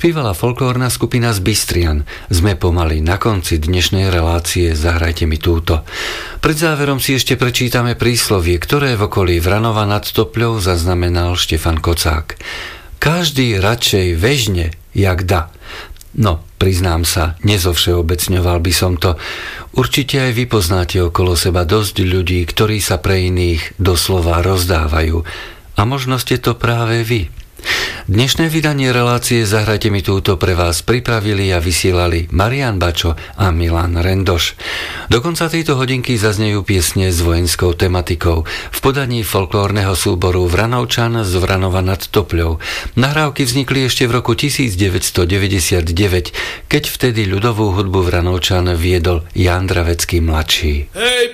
Spievala folklórna skupina z Bystrian. Sme pomaly na konci dnešnej relácie Zahrajte mi túto. Pred záverom si ešte prečítame príslovie, ktoré v okolí Vranova nad Topľou zaznamenal Štefan Kocák. Každý radšej vežne, jak da. No, priznám sa, nezovšeobecňoval by som to. Určite aj vy poznáte okolo seba dosť ľudí, ktorí sa pre iných doslova rozdávajú. A možno ste to práve vy. Dnešné vydanie relácie Zahrajte mi túto pre vás pripravili a vysielali Marián Bačo a Milan Rendoš. Do konca tejto hodinky zaznejú piesne s vojenskou tematikou v podaní folklórneho súboru Vranovčan z Vranova nad Topľou. Nahrávky vznikli ešte v roku 1999, keď vtedy ľudovú hudbu Vranovčan viedol Ján Dravecký mladší. Hej!